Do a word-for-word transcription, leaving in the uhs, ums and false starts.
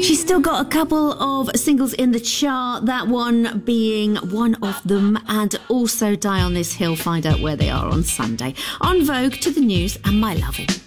She's still got a couple of singles in the chart, that one being one of them, and also Die on This Hill. Find out where they are on Sunday. On Vogue, To the News, and My Lovin'.